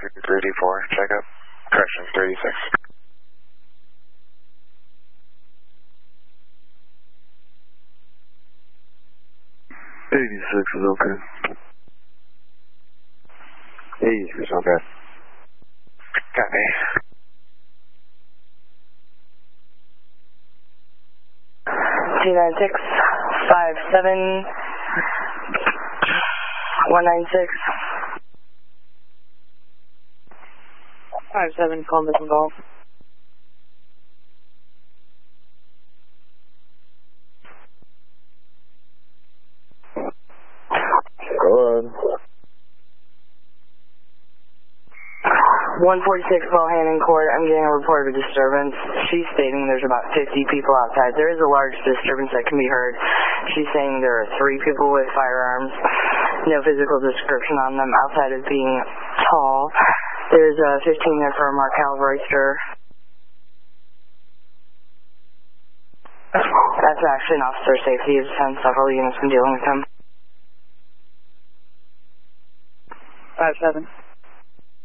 3D4, checkup. Correction, 36. Is okay. 86 is okay. Copy. T96 57 196 57 Columbus and Golf. Go on. 146 Bohannon Court. I'm getting a report of a disturbance. She's stating there's about 50 people outside. There is a large disturbance that can be heard. She's saying there are 3 people with firearms. No physical description on them outside of being tall. There's 15 there for Markel Royster. That's actually an officer safety. He's sent several units from dealing with him. 57.